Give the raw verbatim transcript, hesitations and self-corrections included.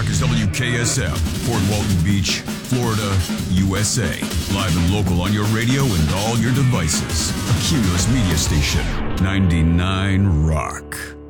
Rock is W K S F, Port Walton Beach, Florida, U S A. Live and local on your radio and all your devices. A Cumulus Media Station, ninety-nine Rock.